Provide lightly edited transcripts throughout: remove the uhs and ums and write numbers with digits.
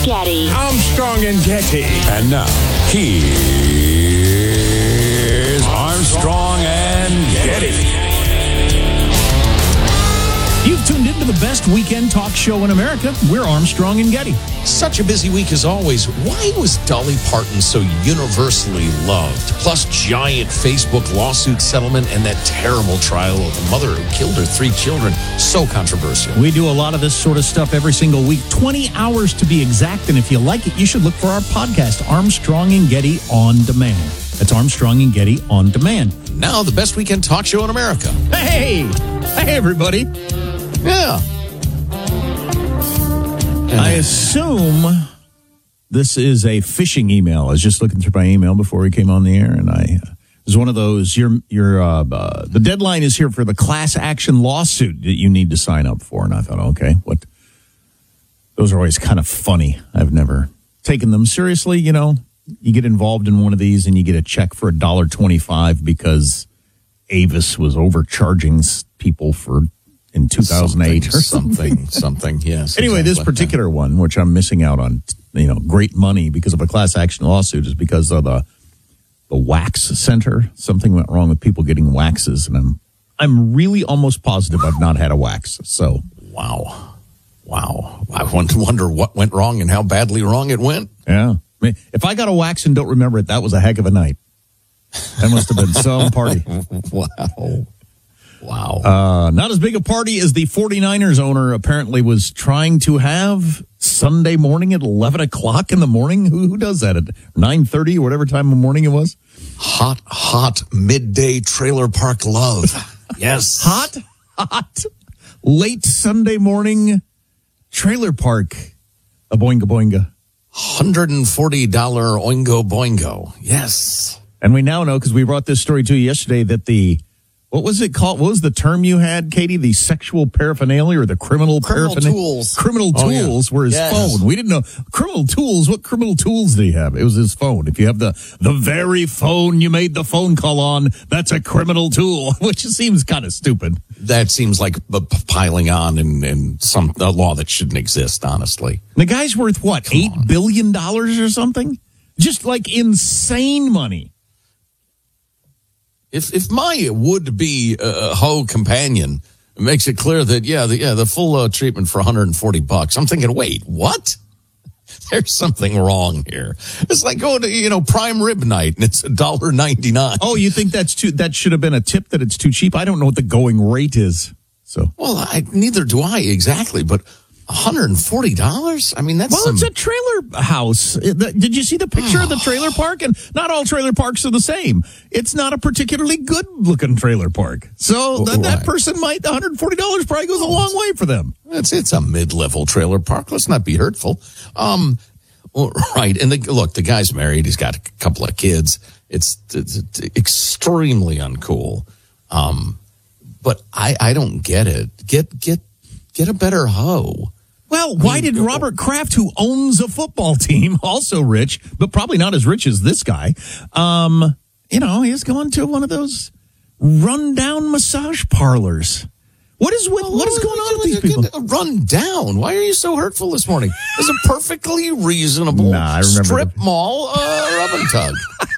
Getty. Armstrong and Getty. And now, here's Armstrong and Getty. You've tuned into the best weekend talk show in America. We're Armstrong and Getty. Such a busy week as always. Why was Dolly Parton so universally loved? Plus, giant Facebook lawsuit settlement and that terrible trial of the mother who killed her 3 children. So controversial. We do a lot of this sort of stuff every single week, 20 hours to be exact. And if you like it, you should look for our podcast, Armstrong and Getty On Demand. That's Armstrong and Getty On Demand. Now, the best weekend talk show in America. Hey, everybody. Yeah. I assume this is a phishing email. I was just looking through my email before we came on the air, and it was one of those. The deadline is here for the class action lawsuit that you need to sign up for. And I thought, okay, what? Those are always kind of funny. I've never taken them seriously. You know, you get involved in one of these, and you get a check for $1.25 because Avis was overcharging people for. In 2008 or something. Yes. Anyway, exactly. This particular one, which I'm missing out on, great money because of a class action lawsuit, is because of the wax center. Something went wrong with people getting waxes, and I'm really almost positive I've not had a wax. So, wow. I wonder what went wrong and how badly wrong it went. Yeah, I mean, if I got a wax and don't remember it, that was a heck of a night. That must have been some party. Wow. Not as big a party as the 49ers owner apparently was trying to have Sunday morning at 11 o'clock in the morning. Who does that at 9:30 or whatever time of morning it was? Hot midday trailer park love. Yes. Hot, late Sunday morning trailer park. A boinga boinga. $140 oingo boingo. Yes. And we now know, because we brought this story to you yesterday, that what was it called? What was the term you had, Katie? The sexual paraphernalia or the criminal paraphernalia? Tools. Criminal tools were his phone. We didn't know. Criminal tools, what criminal tools did he have? It was his phone. If you have the very phone you made the phone call on, that's a criminal tool, which seems kind of stupid. That seems like piling on in some law that shouldn't exist, honestly. The guy's worth, what, $8 billion or something? Just like insane money. If my would-be hoe companion makes it clear that, the full treatment for $140, I'm thinking, wait, what? There's something wrong here. It's like going to, prime rib night, and it's $1.99. Oh, you think that should have been a tip, that it's too cheap? I don't know what the going rate is. So, well, neither do I exactly, but $140? I mean, it's a trailer house. Did you see the picture of the trailer park? And not all trailer parks are the same. It's not a particularly good looking trailer park. So that person might, $140 probably goes a long way for them. It's a mid-level trailer park. Let's not be hurtful. Right. And the guy's married. He's got a couple of kids. It's extremely uncool. But I don't get it. Get a better hoe. Well, why did Robert Kraft, who owns a football team, also rich, but probably not as rich as this guy, he's going to one of those rundown massage parlors. What is going on with these people? Run down. Why are you so hurtful this morning? It's a perfectly reasonable strip mall rub and tug.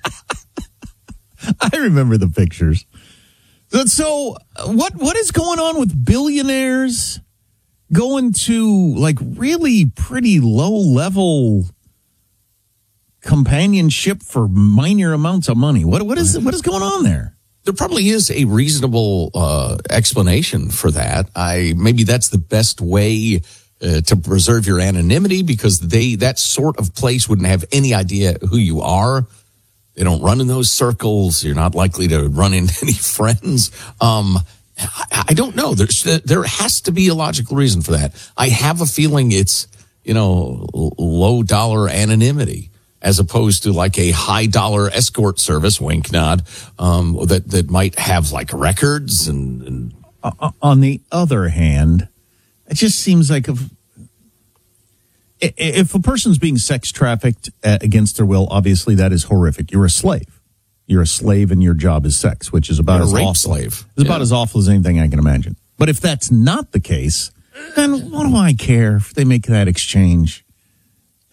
I remember the pictures. So what is going on with billionaires going to like really pretty low level companionship for minor amounts of money? What is going on there? There probably is a reasonable explanation for that. Maybe that's the best way to preserve your anonymity, because that sort of place wouldn't have any idea who you are. They don't run in those circles. You're not likely to run into any friends. I don't know. There has to be a logical reason for that. I have a feeling it's, low dollar anonymity, as opposed to like a high dollar escort service, wink nod, that might have like records and. On the other hand, it just seems like if a person's being sex trafficked against their will, obviously that is horrific. You're a slave. You're a slave and your job is sex, which is about as awful. Slave. It's about as awful as anything I can imagine. But if that's not the case, then what do I care if they make that exchange?